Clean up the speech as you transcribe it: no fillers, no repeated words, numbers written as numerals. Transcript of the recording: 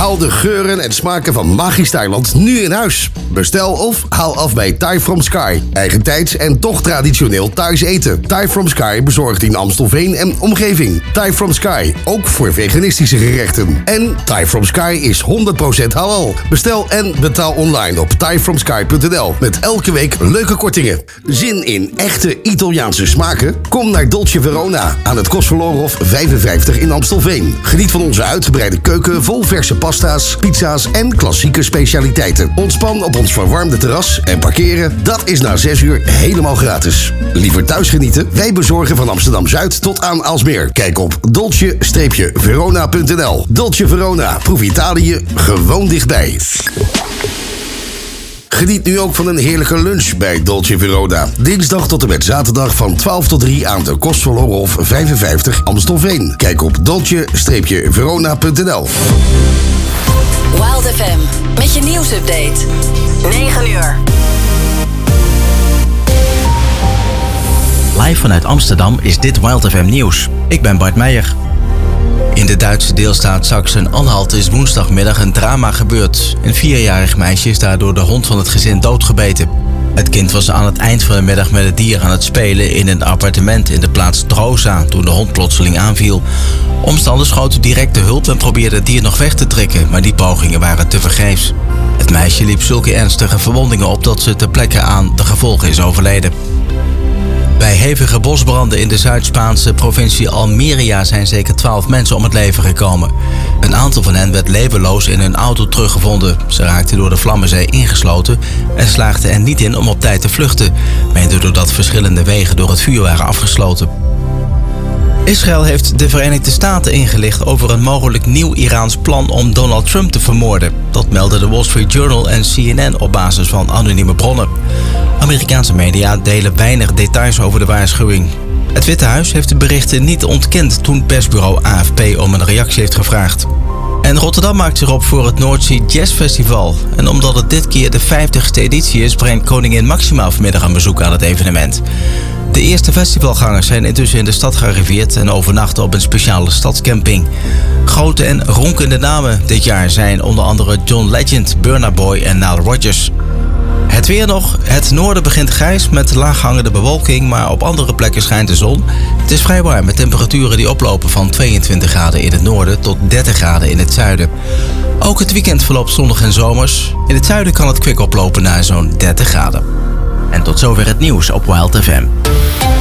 Haal de geuren en smaken van magisch Thailand nu in huis. Bestel of haal af bij Thai From Sky. Eigentijds en toch traditioneel Thais eten. Thai From Sky bezorgt in Amstelveen en omgeving. Thai From Sky, ook voor veganistische gerechten. En Thai From Sky is 100% halal. Bestel en betaal online op thaifromsky.nl. Met elke week leuke kortingen. Zin in echte Italiaanse smaken? Kom naar Dolce Verona aan het Kostverlorenhof 55 in Amstelveen. Geniet van onze uitgebreide keuken vol verse pasta's, pizza's en klassieke specialiteiten. Ontspan op ons verwarmde terras en parkeren, dat is na 6 uur helemaal gratis. Liever thuis genieten? Wij bezorgen van Amsterdam-Zuid tot aan Aalsmeer. Kijk op dolce-verona.nl. Dolce Verona, proef Italië gewoon dichtbij. Geniet nu ook van een heerlijke lunch bij Dolce Verona. Dinsdag tot en met zaterdag van 12 tot 3 aan de Kostverlorenhof 55 Amstelveen. Kijk op dolce-verona.nl. Wild FM met je nieuwsupdate. 9 uur. Live vanuit Amsterdam is dit Wild FM nieuws. Ik ben Bart Meijer. In de Duitse deelstaat Sachsen-Anhalt is woensdagmiddag een drama gebeurd. Een 4-jarig meisje is daardoor de hond van het gezin doodgebeten. Het kind was aan het eind van de middag met het dier aan het spelen in een appartement in de plaats Drosa toen de hond plotseling aanviel. Omstanders schoten direct de hulp en probeerden het dier nog weg te trekken, maar die pogingen waren tevergeefs. Het meisje liep zulke ernstige verwondingen op dat ze ter plekke aan de gevolgen is overleden. Bij hevige bosbranden in de Zuid-Spaanse provincie Almeria zijn zeker 12 mensen om het leven gekomen. Een aantal van hen werd levenloos in hun auto teruggevonden. Ze raakten door de Vlammenzee ingesloten en slaagden er niet in om op tijd te vluchten, mede doordat verschillende wegen door het vuur waren afgesloten. Israël heeft de Verenigde Staten ingelicht over een mogelijk nieuw Iraans plan om Donald Trump te vermoorden. Dat melden de Wall Street Journal en CNN op basis van anonieme bronnen. Amerikaanse media delen weinig details over de waarschuwing. Het Witte Huis heeft de berichten niet ontkend toen persbureau AFP om een reactie heeft gevraagd. En Rotterdam maakt zich op voor het Noordzee Jazz Festival. En omdat het dit keer de 50ste editie is, brengt koningin Máxima vanmiddag een bezoek aan het evenement. De eerste festivalgangers zijn intussen in de stad gearriveerd en overnachten op een speciale stadscamping. Grote en ronkende namen dit jaar zijn onder andere John Legend, Burna Boy en Nile Rodgers. Het weer nog. Het noorden begint grijs met laaghangende bewolking, maar op andere plekken schijnt de zon. Het is vrij warm met temperaturen die oplopen van 22 graden in het noorden tot 30 graden in het zuiden. Ook het weekend verloopt zonnig en zomers. In het zuiden kan het kwik oplopen naar zo'n 30 graden. En tot zover het nieuws op Wild FM.